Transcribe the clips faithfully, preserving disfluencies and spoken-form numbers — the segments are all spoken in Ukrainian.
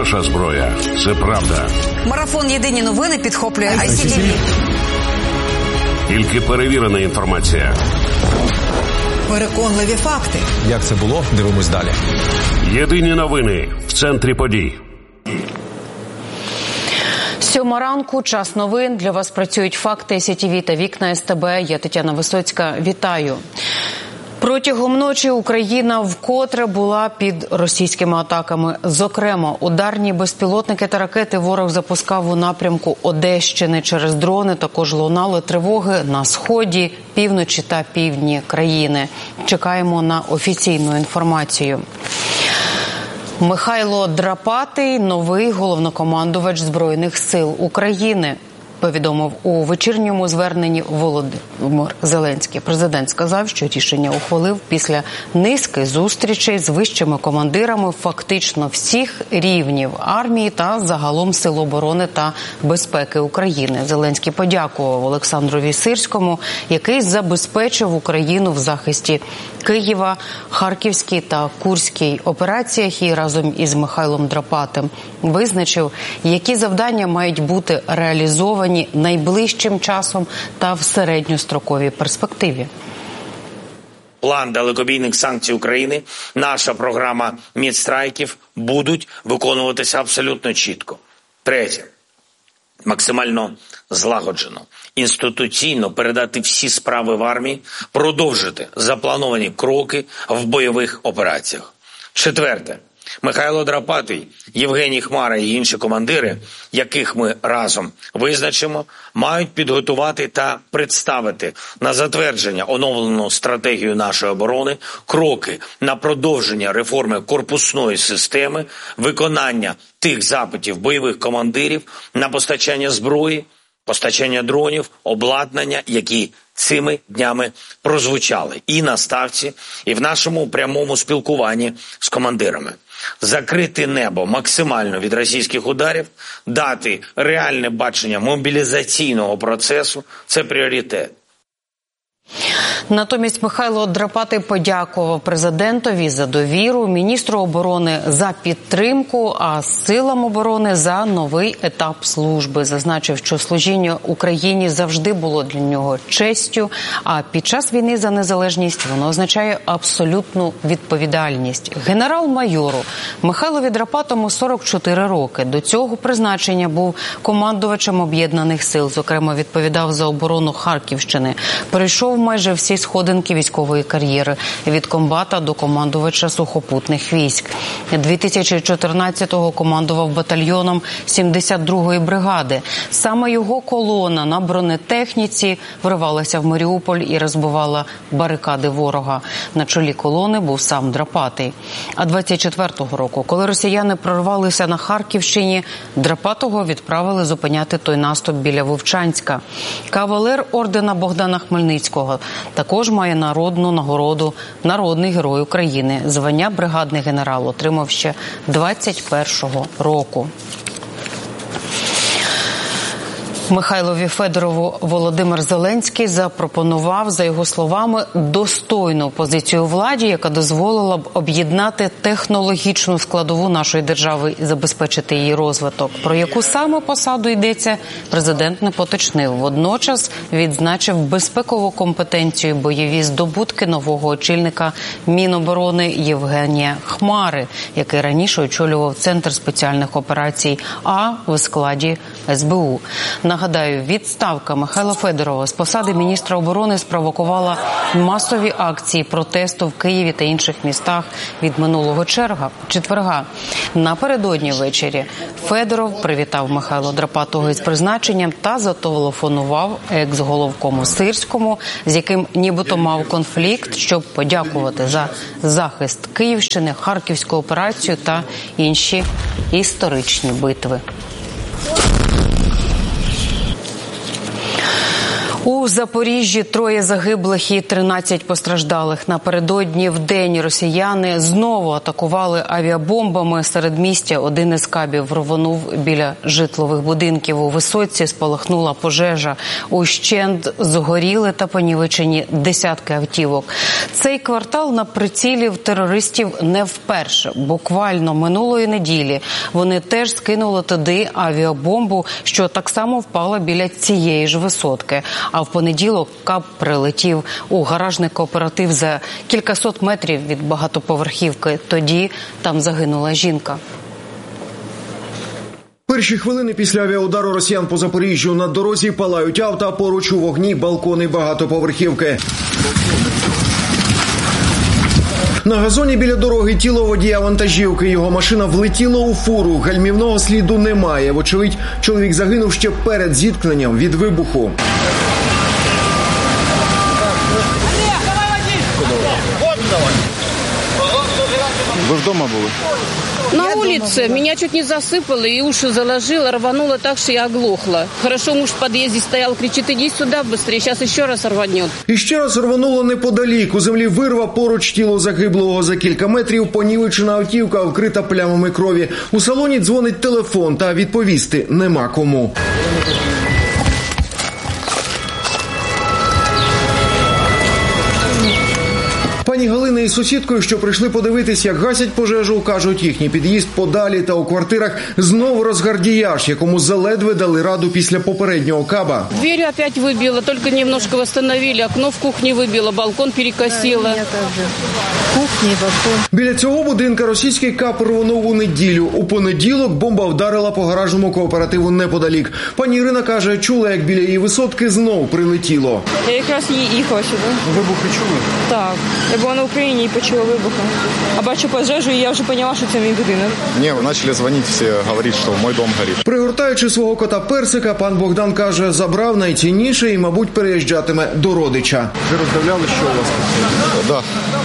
наша зброя. Це правда. Марафон «Єдині новини» підхоплює ай сі ті ві. Тільки перевірена інформація. Переконливі факти. Як це було? Дивимось далі. Єдині новини в центрі подій. Сьома ранку, час новин. Для вас працюють факти ай сі ті ві та вікна ес те бе. Я Тетяна Висоцька. Вітаю. Протягом ночі Україна вкотре була під російськими атаками. Зокрема, ударні безпілотники та ракети ворог запускав у напрямку Одещини. Через дрони також лунали тривоги на сході, півночі та півдні країни. Чекаємо на офіційну інформацію. Михайло Драпатий – новий головнокомандувач Збройних сил України. Повідомив у вечірньому зверненні Володимир Зеленський. Президент сказав, що рішення ухвалив після низки зустрічей з вищими командирами фактично всіх рівнів армії та загалом Сил оборони та безпеки України. Зеленський подякував Олександрові Сирському, який забезпечив Україну в захисті Києва, Харківській та Курській операціях і разом із Михайлом Драпатим визначив, які завдання мають бути реалізовані найближчим часом та в середньостроковій перспективі. План далекобійних санкцій України, наша програма мідстрайків будуть виконуватися абсолютно чітко. Третє. Максимально злагоджено, інституційно передати всі справи в армії, продовжити заплановані кроки в бойових операціях. Четверте. Михайло Драпатий, Євгеній Хмара і інші командири, яких ми разом визначимо, мають підготувати та представити на затвердження оновлену стратегію нашої оборони, кроки на продовження реформи корпусної системи, виконання тих запитів бойових командирів на постачання зброї, постачання дронів, обладнання, які цими днями прозвучали і на ставці, і в нашому прямому спілкуванні з командирами. Закрити небо максимально від російських ударів, дати реальне бачення мобілізаційного процесу – це пріоритет. Натомість Михайло Драпатий подякував президентові за довіру, міністру оборони за підтримку, а силам оборони за новий етап служби. Зазначив, що служіння Україні завжди було для нього честю, а під час війни за незалежність воно означає абсолютну відповідальність. Генерал-майору Михайлові Драпатому сорок чотири роки. До цього призначення був командувачем Об'єднаних сил, зокрема відповідав за оборону Харківщини. Перейшов майже всі сходинки військової кар'єри – від комбата до командувача сухопутних військ. дві тисячі чотирнадцятого командував батальйоном сімдесят другої бригади. Саме його колона на бронетехніці вривалася в Маріуполь і розбивала барикади ворога. На чолі колони був сам Драпатий. А двадцять четвертого року, коли росіяни прорвалися на Харківщині, Драпатого відправили зупиняти той наступ біля Вовчанська. Кавалер ордена Богдана Хмельницького також має народну нагороду «Народний герой України». Звання бригадний генерал отримав ще двадцять першого року. Михайлові Федорову Володимир Зеленський запропонував, за його словами, достойну позицію владі, яка дозволила б об'єднати технологічну складову нашої держави і забезпечити її розвиток. Про яку саме посаду йдеться, президент не поточнив. Водночас відзначив безпекову компетенцію, бойові здобутки нового очільника Міноборони Євгенія Хмари, який раніше очолював Центр спеціальних операцій А в складі ес бе у. Нагадаю, відставка Михайла Федорова з посади міністра оборони спровокувала масові акції протесту в Києві та інших містах від минулого черга, четверга. Напередодні ввечері Федоров привітав Михайла Драпатого із призначенням та зателефонував екс-головкому Сирському, з яким нібито мав конфлікт, щоб подякувати за захист Київщини, Харківську операцію та інші історичні битви. У Запоріжжі троє загиблих і тринадцять постраждалих. Напередодні в день росіяни знову атакували авіабомбами. Середмістя один із кабів рвонув біля житлових будинків. У Висоцці спалахнула пожежа. Ущент згоріли та понівечені десятки автівок. Цей квартал на прицілі в терористів не вперше. Буквально минулої неділі вони теж скинули туди авіабомбу, що так само впала біля цієї ж Висотки. А в понеділок каб прилетів у гаражний кооператив за кількасот метрів від багатоповерхівки. Тоді там загинула жінка. Перші хвилини після авіаудару росіян по Запоріжжю на дорозі палають авто, а поруч у вогні балкони багатоповерхівки. На газоні біля дороги тіло водія вантажівки. Його машина влетіла у фуру. Гальмівного сліду немає. Вочевидь, чоловік загинув ще перед зіткненням від вибуху. Ви вдома були? На улице. Меня чуть не засыпало и уши заложило, рвануло так, что я оглохла. Хорошо, муж в подъезде стоял, кричит: иди сюда быстрее, сейчас еще раз рванет. І ще раз рвануло неподалік. У землі вирва, поруч тіло загиблого. За кілька метрів понівечена автівка, вкрита плямами крові. У салоні дзвонить телефон, та відповісти нема кому. Пані Галина із сусідкою, що прийшли подивитись, як гасять пожежу, кажуть, їхній під'їзд подалі та у квартирах знову розгардіяж, якому заледве дали раду після попереднього каба. Дверь опять выбило, только немножко восстановили, окно в кухне выбило, балкон перекосило. Кухні, балкон. Біля цього будинка російський каб рвонув у неділю. У понеділок бомба вдарила по гаражному кооперативу неподалік. Пані Ірина каже, чула, як біля її Висотки знов прилетіло. Я якраз їхала сюди. Вибухи чули? Так. Я була на Україні і почула вибухи. А бачу пожежу, і я вже зрозуміла, що це мій будинок. Ні, почали дзвонити, всі говорять, що мій дом горить. Пригортаючи свого кота Персика, пан Богдан каже, забрав найцінніше і, мабуть, переїжджатиме до родича. Ви роздивляли, що у вас? Так.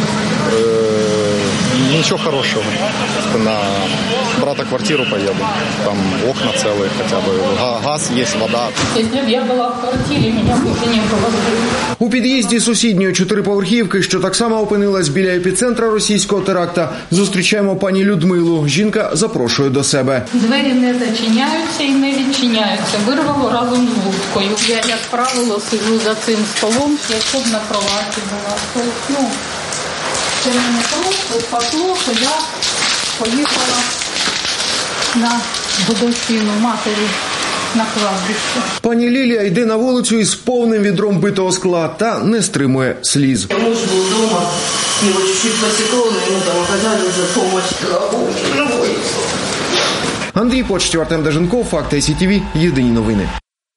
Нічого хорошого. На брата квартиру поїду. Там окна цілі, хоча б газ є, вода. Якщо б я була в квартирі, мене б вже не було. У під'їзді сусідньої чотириповерхівки, що так само опинилась біля епіцентра російського теракта, зустрічаємо пані Людмилу. Жінка запрошує до себе. Двері не зачиняються і не відчиняються. Вирвало разом з вудкою. Я, як правило, сиджу за цим столом, якщо б на кроваті була. Ну, це мене просто спасло, що я поїхала на годовщину матері на кладбище. Пані Лілія йде на вулицю із повним відром битого скла та не стримує сліз. Муж був вдома, його чуть-чуть посекло, але йому там оказали за допомогою. Андрій Почтів, Артем Деженков, Факти Сі Ті Ві, єдині новини.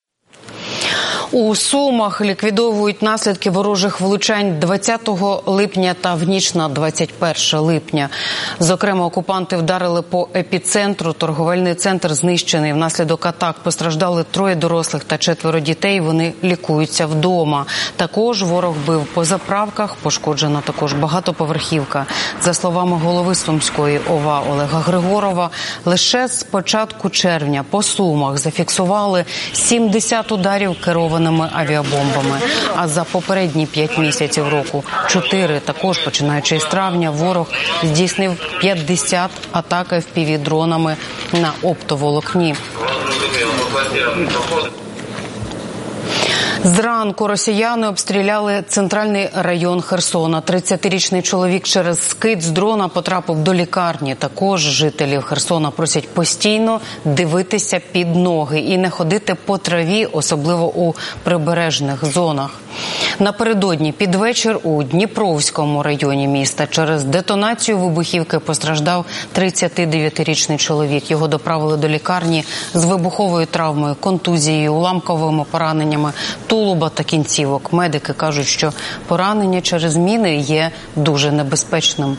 У Сумах ліквідовують наслідки ворожих влучань двадцятого липня та в ніч на двадцять перше липня. Зокрема, окупанти вдарили по епіцентру. Торговельний центр знищений. Внаслідок атак постраждали троє дорослих та четверо дітей. Вони лікуються вдома. Також ворог бив по заправках. Пошкоджена також багатоповерхівка. За словами голови Сумської ОВА Олега Григорова, лише з початку червня по Сумах зафіксували сімдесят ударів керованих авіабомбами. А за попередні п'ять місяців року чотири, також починаючи з травня, ворог здійснив п'ятдесят атак еф пі ві-дронами на оптоволокні. Зранку росіяни обстріляли центральний район Херсона. тридцятирічний чоловік через скид з дрона потрапив до лікарні. Також жителів Херсона просять постійно дивитися під ноги і не ходити по траві, особливо у прибережних зонах. Напередодні під вечір у Дніпровському районі міста через детонацію вибухівки постраждав тридцятидев'ятирічний чоловік. Його доправили до лікарні з вибуховою травмою, контузією, уламковими пораненнями тулуба та кінцівок. Медики кажуть, що поранення через міни є дуже небезпечним.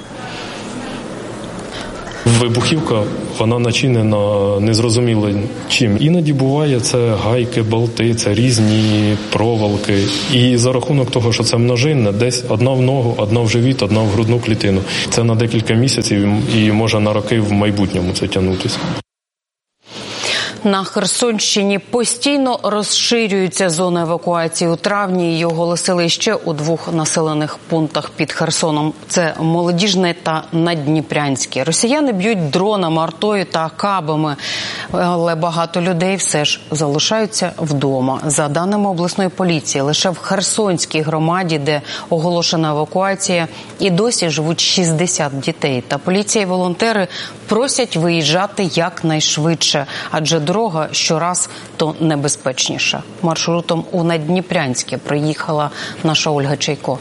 Вибухівка, вона начинена незрозуміло чим. Іноді буває це гайки, болти, це різні проволоки. І за рахунок того, що це множинне, десь одна в ногу, одна в живіт, одна в грудну клітину. Це на декілька місяців і може на роки в майбутньому це тягнутися. На Херсонщині постійно розширюється зона евакуації. У травні її оголосили ще у двох населених пунктах під Херсоном. Це Молодіжне та Наддніпрянське. Росіяни б'ють дронами, артою та кабами. Але багато людей все ж залишаються вдома. За даними обласної поліції, лише в Херсонській громаді, де оголошена евакуація, і досі живуть шістдесят дітей. Та поліція і волонтери просять виїжджати якнайшвидше, адже дорога щораз то небезпечніша. Маршрутом у Наддніпрянське проїхала наша Ольга Чайко.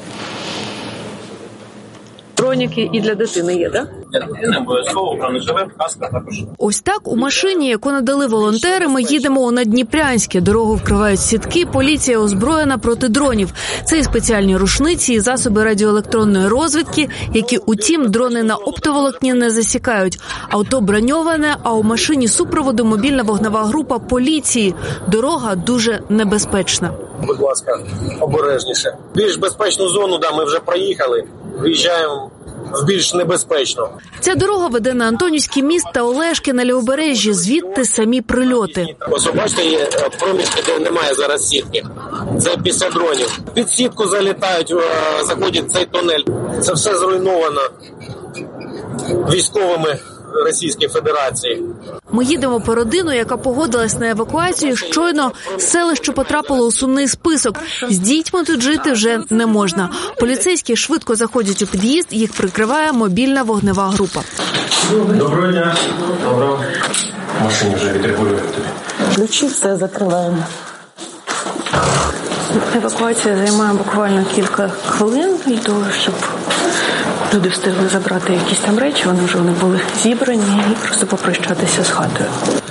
Броніки і для дитини є, так? Для дитини обов'язково бронежилет, каска також. Ось так у машині, яку надали волонтери, ми їдемо у Наддніпрянське. Дорогу вкривають сітки, поліція озброєна проти дронів. Це і спеціальні рушниці, і засоби радіоелектронної розвідки, які, утім, дрони на оптоволокні не засікають. Авто броньоване, а у машині супроводу мобільна вогнева група поліції. Дорога дуже небезпечна. Будь ласка, обережніше. Більш безпечну зону, да, ми вже проїхали. Виїжджаємо в більш небезпечно. Ця дорога веде на Антонівський міст та Олешки на Лівобережжі, звідти самі прильоти. Ось, бачите, є проміжки, де немає зараз сітки. Це після дронів. Під сітку залітають, заходять в цей тунель. Це все зруйновано військовими Російської Федерації. Ми їдемо по родину, яка погодилась на евакуацію. Щойно селище потрапило у сумний список. З дітьми тут жити вже не можна. Поліцейські швидко заходять у під'їзд, їх прикриває мобільна вогнева група. Доброго дня. Доброго. В машині вже відрегулюють тобі. Ключі, все закриваємо. Евакуація займає буквально кілька хвилин для того, щоб люди встигли забрати якісь там речі, вони вже вони були зібрані, і просто попрощатися з хатою.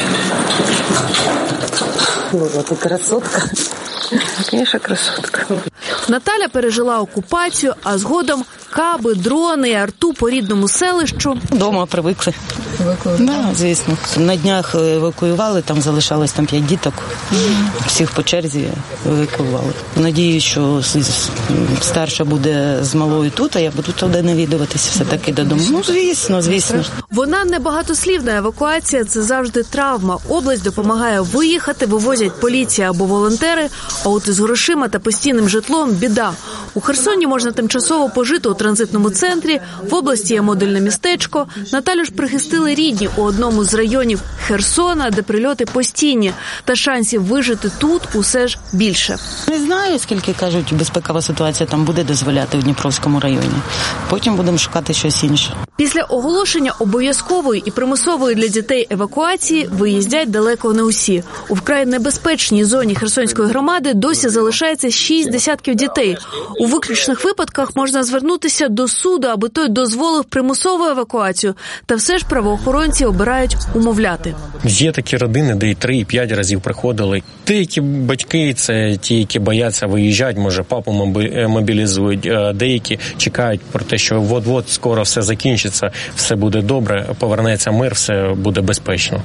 Боже, ти красотка. Звісно, красотка. Наталя пережила окупацію, а згодом каби, дрони, арту по рідному селищу. Дома привикли. Привикли? Да, звісно. На днях евакуювали, там залишалось там п'ять діток. Всіх по черзі евакуювали. Надію, що старша буде з малою тут, а я буду туди навідуватися все-таки додому. Ну, звісно, звісно. Вона небагатослівна. Евакуація – це завжди травма. Область допомагає виїхати, вивозять поліція або волонтери, а от із грошима та постійним житлом – біда. У Херсоні можна тимчасово пожити у транзитному центрі, в області є модульне містечко. Наталю ж прихистили рідні у одному з районів Херсона, де прильоти постійні. Та шансів вижити тут усе ж більше. Не знаю, скільки, кажуть, безпекова ситуація там буде дозволяти у Дніпровському районі. Потім будемо шукати щось інше. Після оголошення обов'язкової і примусової для дітей евакуації виїздять далеко не усі. У вкрай небезпечній зоні Херсонської громади досі залишається шість десятків дітей. У виключних випадках можна звернутися до суду, аби той дозволив примусову евакуацію. Та все ж правоохоронці обирають умовляти. Є такі родини, де і три, і п'ять разів приходили. Деякі батьки – це ті, які бояться виїжджати, може папу мобілізують. Деякі чекають про те, що от-от скоро все закінчиться, все буде добре, повернеться мир, все буде безпечно.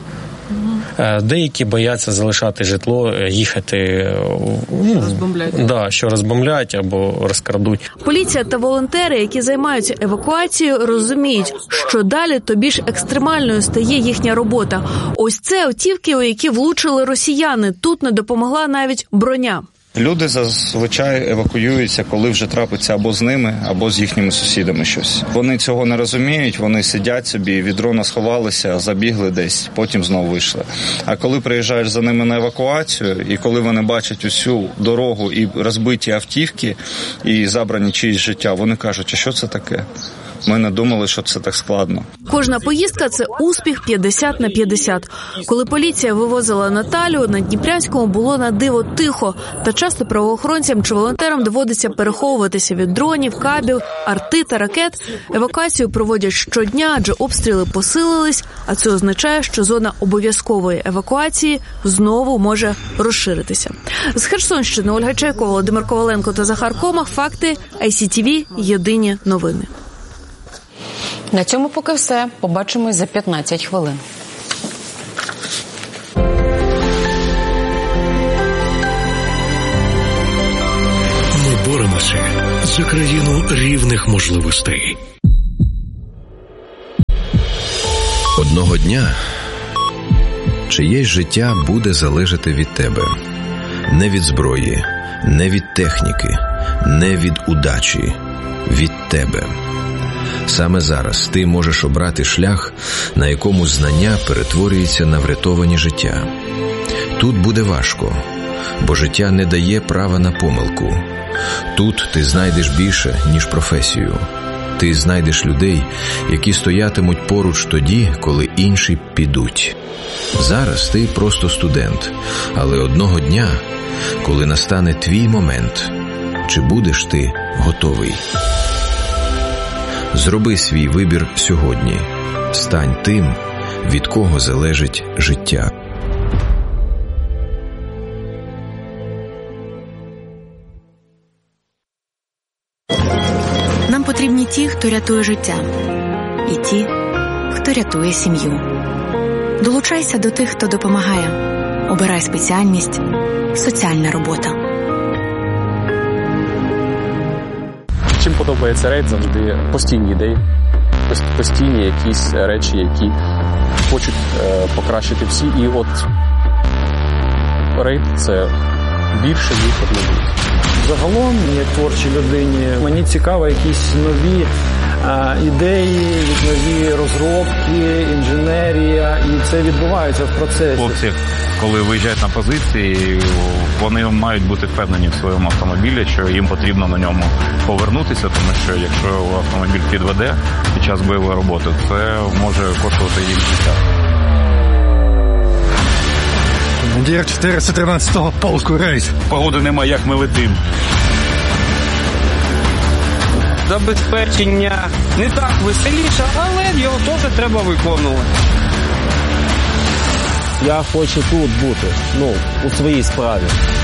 Деякі бояться залишати житло, їхати, ну, да, що розбомблять або розкрадуть. Поліція та волонтери, які займаються евакуацією, розуміють, що далі то більш екстремальною стає їхня робота. Ось це автівки, у які влучили росіяни. Тут не допомогла навіть броня. Люди зазвичай евакуюються, коли вже трапиться або з ними, або з їхніми сусідами щось. Вони цього не розуміють, вони сидять собі, від дрона сховалися, забігли десь, потім знову вийшли. А коли приїжджаєш за ними на евакуацію, і коли вони бачать усю дорогу і розбиті автівки, і забрані чиїсь життя, вони кажуть, а що це таке? Ми не думали, що це так складно. Кожна поїздка – це успіх п'ятдесят на п'ятдесят. Коли поліція вивозила Наталю, на Дніпрянському було на диво тихо. Та часто правоохоронцям чи волонтерам доводиться переховуватися від дронів, кабів, арти та ракет. Евакуацію проводять щодня, адже обстріли посилились, а це означає, що зона обов'язкової евакуації знову може розширитися. З Херсонщини Ольга Чайко, Володимир Коваленко та Захар Комах. Факти. ай сі ті ві. Єдині новини. На цьому поки все. Побачимось за п'ятнадцять хвилин. Ми боремося за країну рівних можливостей. Одного дня чиєсь життя буде залежати від тебе. Не від зброї, не від техніки, не від удачі, від тебе. Саме зараз ти можеш обрати шлях, на якому знання перетворюється на врятовані життя. Тут буде важко, бо життя не дає права на помилку. Тут ти знайдеш більше, ніж професію. Ти знайдеш людей, які стоятимуть поруч тоді, коли інші підуть. Зараз ти просто студент, але одного дня, коли настане твій момент, чи будеш ти готовий? Зроби свій вибір сьогодні. Стань тим, від кого залежить життя. Нам потрібні ті, хто рятує життя, і ті, хто рятує сім'ю. Долучайся до тих, хто допомагає. Обирай спеціальність «Соціальна робота». Чим подобається рейд, завжди постійні ідеї, постійні якісь речі, які хочуть е, покращити всі. І от рейд – це більше, ніж одне. Загалом, як творчій людині, мені цікаво якісь нові а, ідеї, нові розробки, інженерія, і це відбувається в процесі. Хлопці, коли виїжджають на позиції, вони мають бути впевнені в своєму автомобілі, що їм потрібно на ньому повернутися, тому що якщо автомобіль підведе під час бойової роботи, це може коштувати їм життя. Командир чотириста тринадцятого полку рейс. Погоди немає, як ми летим. Забезпечення не так веселіше, але його теж треба виконувати. Я хочу тут бути, ну, у своїй справі.